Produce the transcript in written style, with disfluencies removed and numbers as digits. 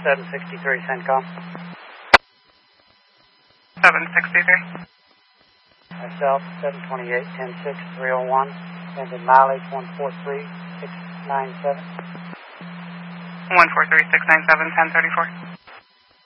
763 CENTCOM. 763. Myself, 728, 106, 301, ended mileage 143697. 143697, 1034.